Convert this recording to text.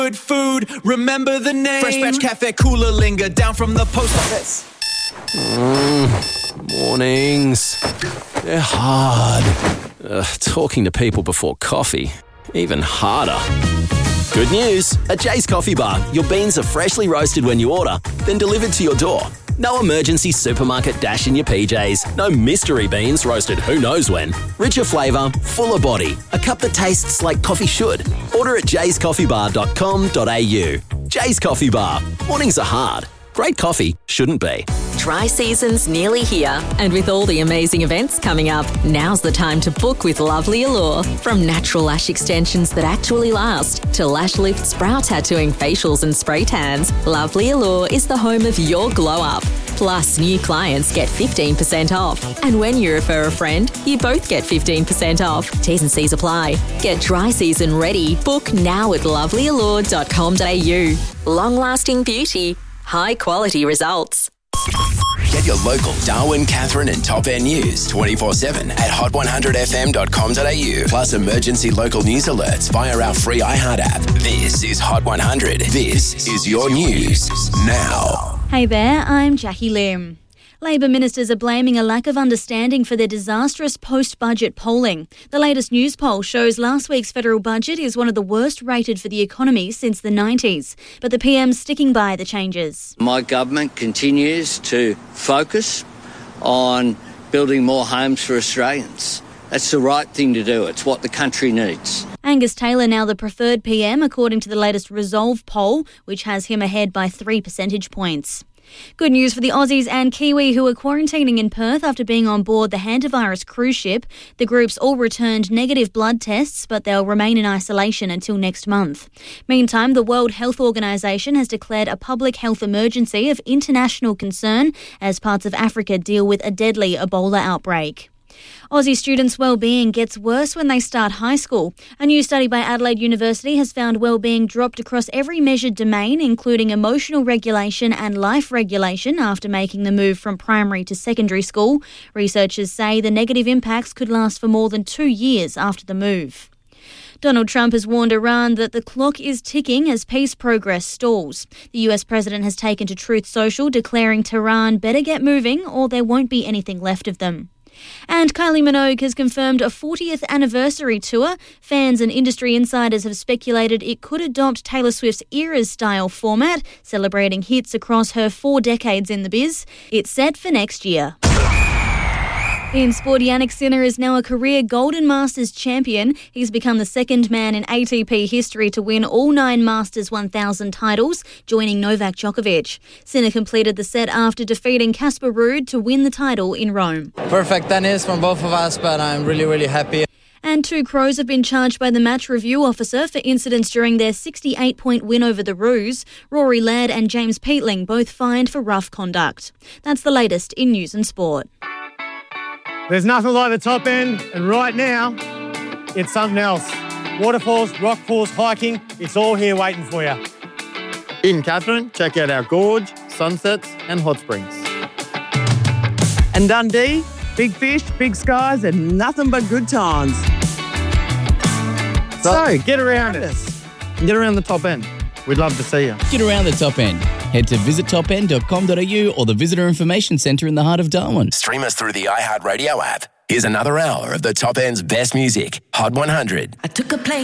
Good food, remember the name. Fresh Batch Cafe Cooler Linger down from the post office. Mornings. They're hard. Talking to people before coffee, even harder. Good news. At Jay's Coffee Bar, your beans are freshly roasted when you order, then delivered to your door. No emergency supermarket dash in your PJs. No mystery beans roasted who knows when. Richer flavour, fuller body. A cup that tastes like coffee should. Order at jayscoffeebar.com.au. Jay's Coffee Bar. Mornings are hard. Great coffee shouldn't be. Dry season's nearly here, and with all the amazing events coming up, now's the time to book with Lovely Allure. From natural lash extensions that actually last to lash lifts, brow tattooing, facials and spray tans, Lovely Allure is the home of your glow up. Plus, new clients get 15% off. And when you refer a friend, you both get 15% off. T's and C's apply. Get dry season ready. Book now at lovelyallure.com.au. Long-lasting beauty. High quality results. Get your local Darwin, Catherine and Top End news 24/7 at hot100fm.com.au. Plus emergency local news alerts via our free iHeart app. This is Hot 100. This is your news now. Hey there, I'm Jackie Lim. Labor ministers are blaming a lack of understanding for their disastrous post-budget polling. The latest news poll shows last week's federal budget is one of the worst rated for the economy since the 90s. But the PM's sticking by the changes. My government continues to focus on building more homes for Australians. That's the right thing to do. It's what the country needs. Angus Taylor now the preferred PM according to the latest Resolve poll, which has him ahead by 3 percentage points. Good news for the Aussies and Kiwi who are quarantining in Perth after being on board the hantavirus cruise ship. The groups all returned negative blood tests, but they'll remain in isolation until next month. Meantime, the World Health Organization has declared a public health emergency of international concern as parts of Africa deal with a deadly Ebola outbreak. Aussie students' well-being gets worse when they start high school. A new study by Adelaide University has found well-being dropped across every measured domain, including emotional regulation and life regulation after making the move from primary to secondary school. Researchers say the negative impacts could last for more than 2 years after the move. Donald Trump has warned Iran that the clock is ticking as peace progress stalls. The US president has taken to Truth Social, declaring Tehran better get moving or there won't be anything left of them. And Kylie Minogue has confirmed a 40th anniversary tour. Fans and industry insiders have speculated it could adopt Taylor Swift's Eras-style format, celebrating hits across her 4 decades in the biz. It's set for next year. In sport, Yannick Sinner is now a career Golden Masters champion. He's become the second man in ATP history to win all 9 Masters 1000 titles, joining Novak Djokovic. Sinner completed the set after defeating Casper Ruud to win the title in Rome. Perfect tennis from both of us, but I'm really happy. And 2 Crows have been charged by the match review officer for incidents during their 68-point win over the Roos. Rory Laird and James Peatling both fined for rough conduct. That's the latest in news and sport. There's nothing like the Top End, and right now, it's something else. Waterfalls, rock pools, hiking, it's all here waiting for you. In Catherine, check out our gorge, sunsets and hot springs. And Dundee, big fish, big skies and nothing but good times. So Get around us. Get around the Top End. We'd love to see you. Get around the Top End. Head to visittopend.com.au or the Visitor Information Centre in the heart of Darwin. Stream us through the iHeart Radio app. Here's another hour of the Top End's best music. Hot 100. I took a plane.